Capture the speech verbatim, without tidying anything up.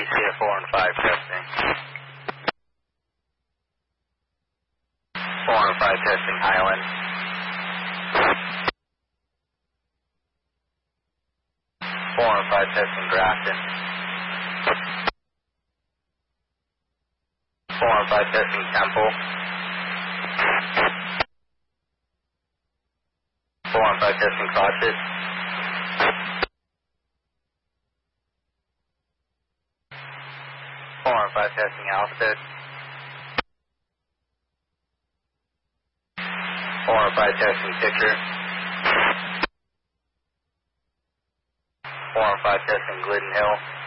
Alicia, four and five testing. four and five testing Highland. four and five testing Grafton. four and five testing Temple. four and five testing Fawcett. four and five testing Alstead. four and five testing Pitcher. four and five testing Glidden Hill.